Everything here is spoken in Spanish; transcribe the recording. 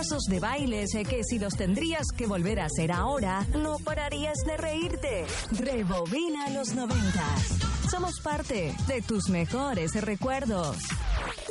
pasos de bailes que si los tendrías que volver a hacer ahora, no pararías de reírte. Rebobina los 90s. Somos parte de tus mejores recuerdos.